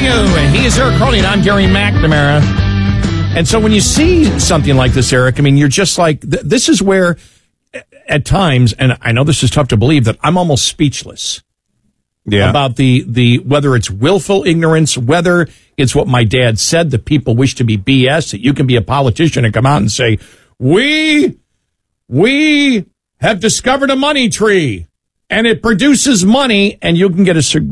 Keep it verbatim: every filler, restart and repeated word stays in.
you. He is Eric Crowley, and I'm Gary McNamara. And so when you see something like this, Eric, I mean, you're just like, th- this is where, at times, and I know this is tough to believe, that I'm almost speechless. Yeah. About the, the, whether it's willful ignorance, whether it's what my dad said that people wish to be B S, that you can be a politician and come out and say, we, we have discovered a money tree and it produces money and you can get a